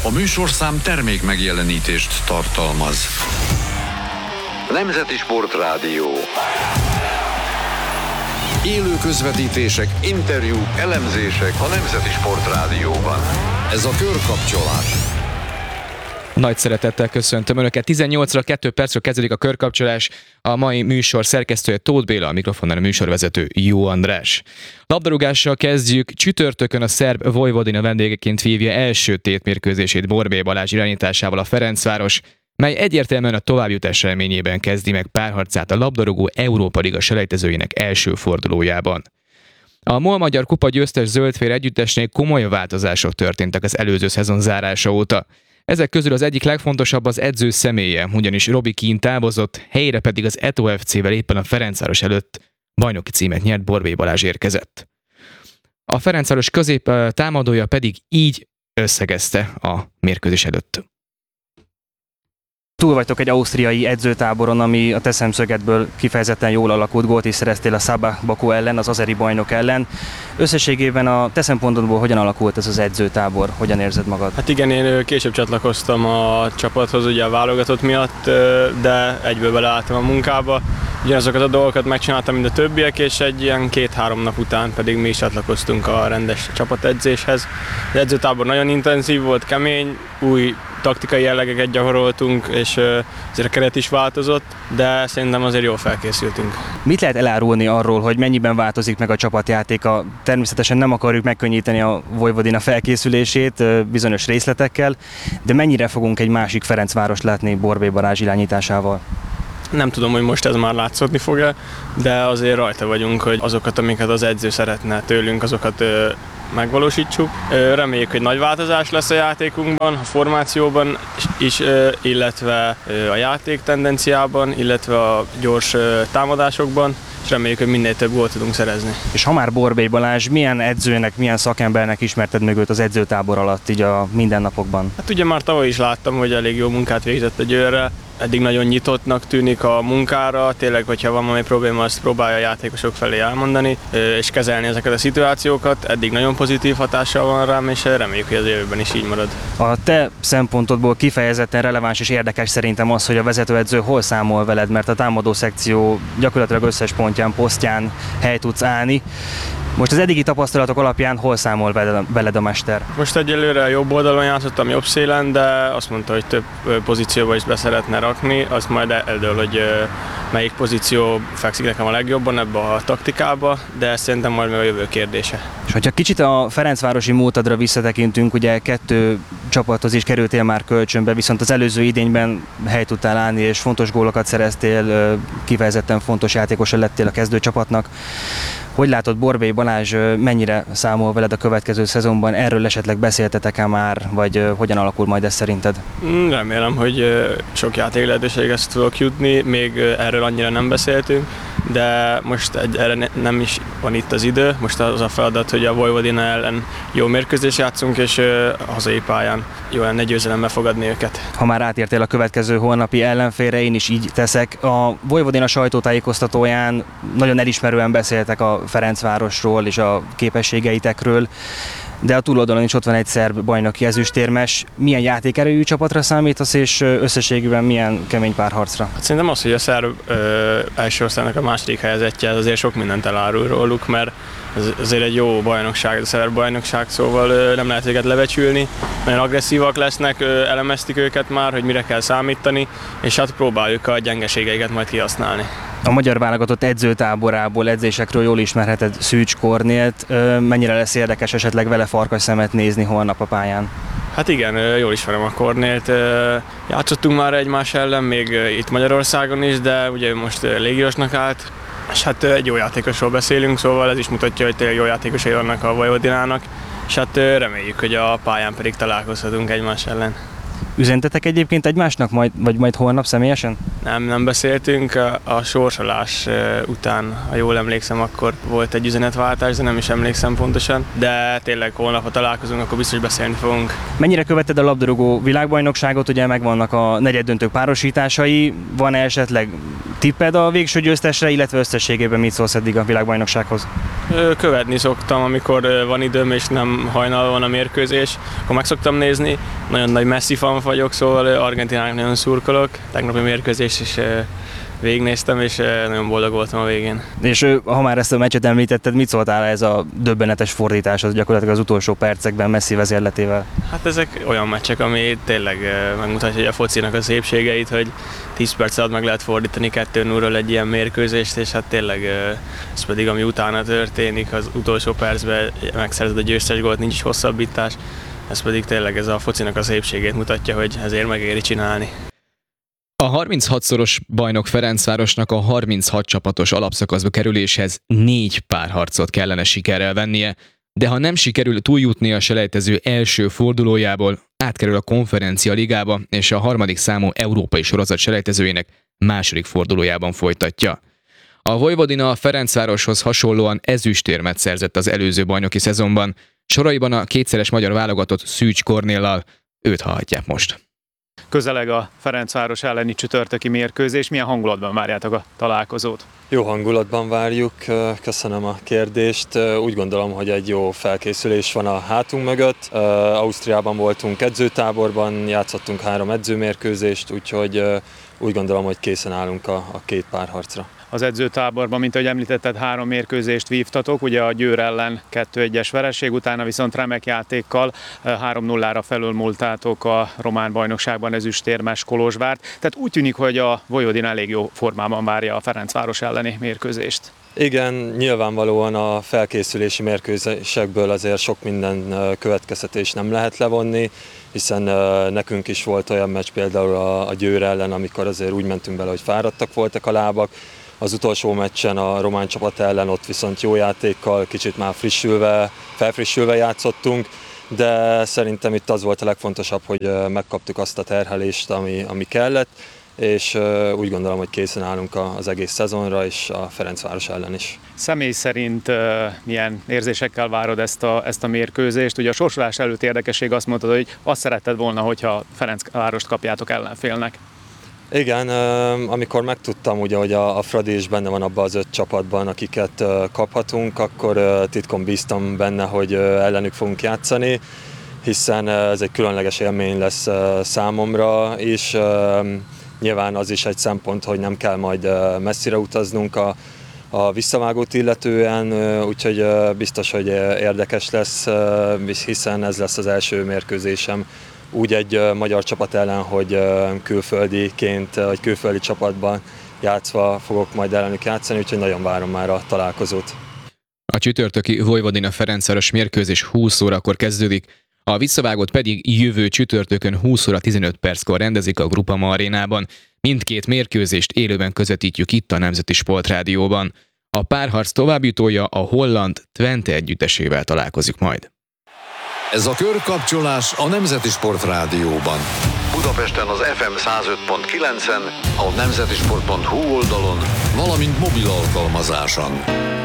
A műsorszám termék megjelenítést tartalmaz. Nemzeti Sportrádió. Élő közvetítések, interjúk, elemzések a Nemzeti Sportrádióban. Ez a Körkapcsolás. Nagy szeretettel köszöntöm Önöket. 18-ra 2 percről kezdődik a Körkapcsolás. A mai műsor szerkesztője Tóth Béla, a mikrofonnál a műsorvezető Jó András. Labdarúgással kezdjük. Csütörtökön a szerb Vojvodina vendégeként vívja első tétmérkőzését Borbély Balázs irányításával a Ferencváros, mely egyértelműen a továbbjutás reményében kezdi meg párharcát a labdarúgó Európa Liga selejtezőjének első fordulójában. A MOL Magyar Kupa győztes Zöldfér együttesnél komoly változások történtek az előző szezon zárása óta. Ezek közül az egyik legfontosabb az edző személye, ugyanis Robi Kín távozott, helyére pedig az Eto FC-vel éppen a Ferencváros előtt bajnoki címet nyert Borbély Balázs érkezett. A Ferencváros közép támadója pedig így összegezte a mérkőzés előtt. Túl vagytok egy ausztriai edzőtáboron, ami a te szemszögedből kifejezetten jól alakult, gólt is szereztél a Sabah Baku ellen, az azeri bajnok ellen. Összességében a te szempontodból hogyan alakult ez az edzőtábor? Hogyan érzed magad? Hát igen, én később csatlakoztam a csapathoz, ugye a válogatott miatt, de egyből beleálltam a munkába. Ugyanazokat a dolgokat megcsináltam, mint a többiek, és egy ilyen 2-3 nap után pedig mi is csatlakoztunk a rendes csapatedzéshez. Az edzőtábor nagyon intenzív volt, kemény, új taktikai jellegeket gyakoroltunk, és azért a keret is változott, de szerintem azért jól felkészültünk. Mit lehet elárulni arról, hogy mennyiben változik meg a csapatjátéka? Természetesen nem akarjuk megkönnyíteni a Vojvodina felkészülését bizonyos részletekkel, de mennyire fogunk egy másik Ferencváros látni Borbély Balázs irányításával? Nem tudom, hogy most ez már látszódni fog-e, de azért rajta vagyunk, hogy azokat, amiket az edző szeretne tőlünk, azokat megvalósítsuk. Reméljük, hogy nagy változás lesz a játékunkban, a formációban is, illetve a játék tendenciában, illetve a gyors támadásokban, és reméljük, hogy minél több gólt tudunk szerezni. És ha már Borbély Balázs, milyen edzőnek, milyen szakembernek ismerted meg őt az edzőtábor alatt így a mindennapokban? Hát ugye már tavaly is láttam, hogy elég jó munkát végzett a Győrrel. Eddig nagyon nyitottnak tűnik a munkára, tényleg, hogyha van valami probléma, azt próbálja a játékosok felé elmondani, és kezelni ezeket a szituációkat. Eddig nagyon pozitív hatással van rám, és reméljük, hogy az jövőben is így marad. A te szempontodból kifejezetten releváns és érdekes szerintem az, hogy a vezetőedző hol számol veled, mert a támadó szekció gyakorlatilag összes pontján, posztján hely tudsz állni. Most az eddigi tapasztalatok alapján hol számol veled a mester? Most egyelőre jobb oldalon játszottam, jobb szélen, de azt mondta, hogy több pozícióba is be szeretne rakni, azt majd eldől, hogy melyik pozíció fekszik nekem a legjobban ebbe a taktikába, de szerintem majd meg a jövő kérdése. És hogyha kicsit a ferencvárosi múltadra visszatekintünk, ugye 2 csapathoz is kerültél már kölcsönbe, viszont az előző idényben hely tudtál állni, és fontos gólokat szereztél, kifejezetten fontos játékosa lettél a kezdőcsapatnak. Hogy látod, Borbély Balázs mennyire számol veled a következő szezonban? Erről esetleg beszéltetek-e már, vagy hogyan alakul majd ez szerinted? Remélem, hogy sok játék lehetőséghez tudok jutni, még erről annyira nem beszéltünk, de most erre nem is van itt az idő. Most az a feladat, hogy a Vojvodina ellen jó mérkőzést játszunk, és a hazai pályán jó lenne győzelemmel fogadni őket. Ha már átértél a következő holnapi ellenfélre, én is így teszek. A Vojvodina sajtótájékoztatóján nagyon elismerően beszéltek a Ferencvárosról és a képességeitekről, de a túloldalon is ott van egy szerb bajnoki ezüstérmes. Milyen játékerejű csapatra számítasz, és összességében milyen kemény párharcra? Hát szerintem az, hogy a szerb első osztálynak a második helyezettje, ez azért sok mindent elárul róluk, mert ez azért egy jó bajnokság, a szerb bajnokság, szóval nem lehet őket lebecsülni. Nagyon agresszívak lesznek, elemeztik őket már, hogy mire kell számítani, és hát próbáljuk a gyengeségeiket majd kihasználni. A magyar válogatott edzőtáborából, edzésekről jól ismerheted Szűcs Kornélt. Mennyire lesz érdekes esetleg vele farkas szemet nézni holnap a pályán? Hát igen, jól ismerem a Kornélt. Játszottunk már egymás ellen, még itt Magyarországon is, de ugye most légiósnak állt. És hát egy jó játékosról beszélünk, szóval ez is mutatja, hogy tényleg jó játékosai vannak a Vojvodinának. És hát reméljük, hogy a pályán pedig találkozhatunk egymás ellen. Üzentetek egyébként egymásnak majd holnap személyesen? Nem beszéltünk, a sorsolás után, ha jól emlékszem, akkor volt egy üzenetváltás, de nem is emlékszem pontosan, de tényleg holnap, ha találkozunk, akkor biztos beszélni fogunk. Mennyire követted a labdarúgó világbajnokságot, ugye megvannak a negyeddöntők párosításai, van esetleg tipped a végső győztesre, illetve összességében mit szólsz eddig a világbajnoksághoz? Követni szoktam, amikor van időm és nem hajnal van a mérkőzés, akkor meg szoktam nézni. Nagyon nagy Messi fan vagyok, szóval Argentinának nagyon szurkolok. Tegnapi mérkőzést is végignéztem, és nagyon boldog voltam a végén. És ha már ezt a meccset említetted, mit szóltál ez a döbbenetes fordítás, az gyakorlatilag az utolsó percekben Messi vezérletével? Hát ezek olyan meccsek, ami tényleg megmutatja, hogy a focinak a szépségeit, hogy 10 perc alatt meg lehet fordítani 2-0-ról egy ilyen mérkőzést, és hát tényleg ez pedig, ami utána történik, az utolsó percben megszerzed a győztes gólt, nincs is hosszabbítás, ez pedig tényleg ez a focinak a szépségét mutatja, hogy ezért megéri csinálni. A 36-szoros bajnok Ferencvárosnak a 36 csapatos alapszakaszba kerüléshez 4 párharcot kellene sikerrel vennie, de ha nem sikerül túljutni a selejtező első fordulójából, átkerül a Konferencia Ligába, és a harmadik számú európai sorozat selejtezőjének második fordulójában folytatja. A Vojvodina a Ferencvároshoz hasonlóan ezüstérmet szerzett az előző bajnoki szezonban, soraiban a kétszeres magyar válogatott Szűcs Kornéllal, őt hallhatják most. Közeleg a Ferencváros elleni csütörtöki mérkőzés. Milyen hangulatban várjátok a találkozót? Jó hangulatban várjuk, köszönöm a kérdést. Úgy gondolom, hogy egy jó felkészülés van a hátunk mögött. Ausztriában voltunk edzőtáborban, játszottunk 3 edzőmérkőzést, úgyhogy úgy gondolom, hogy készen állunk a 2 párharcra. Az edzőtáborban, mint ahogy említetted, 3 mérkőzést vívtatok, ugye a Győr ellen 2-1-es vereség, utána viszont remek játékkal 3-0-ra felülmúltátok a román bajnokságban ezüstérmes Kolozsvárt. Tehát úgy tűnik, hogy a Vojvodina elég jó formában várja a Ferencváros elleni mérkőzést. Igen, nyilvánvalóan a felkészülési mérkőzésekből azért sok minden következtetés nem lehet levonni, hiszen nekünk is volt olyan meccs például a Győr ellen, amikor azért úgy mentünk bele, hogy fáradtak voltak a lábak. Az utolsó meccsen a román csapat ellen ott viszont jó játékkal, kicsit már felfrissülve játszottunk, de szerintem itt az volt a legfontosabb, hogy megkaptuk azt a terhelést, ami kellett, és úgy gondolom, hogy készen állunk az egész szezonra, és a Ferencváros ellen is. Személy szerint milyen érzésekkel várod ezt a mérkőzést? Ugye a sorsolás előtt érdekesség azt mondtad, hogy azt szeretted volna, hogyha Ferencvárost kapjátok ellenfélnek. Igen, amikor megtudtam, ugye, hogy a Fradi is benne van abban az 5 csapatban, akiket kaphatunk, akkor titkon bíztam benne, hogy ellenük fogunk játszani, hiszen ez egy különleges élmény lesz számomra, és nyilván az is egy szempont, hogy nem kell majd messzire utaznunk a visszavágót illetően, úgyhogy biztos, hogy érdekes lesz, hiszen ez lesz az első mérkőzésem úgy egy magyar csapat ellen, hogy külföldiként, vagy külföldi csapatban játszva fogok majd ellenük játszani, úgyhogy nagyon várom már a találkozót. A csütörtöki Vojvodina Ferencváros mérkőzés 20 órakor kezdődik, a visszavágót pedig jövő csütörtökön 20 óra 15 perckor rendezik a Groupama arénában. Mindkét mérkőzést élőben közvetítjük itt a Nemzeti Sportrádióban. A párharc továbbjutója a holland Twente együttesével találkozik majd. Ez a körkapcsolás a Nemzeti Sportrádióban. Budapesten az FM 105.9-en, a nemzetisport.hu oldalon, valamint mobil alkalmazáson.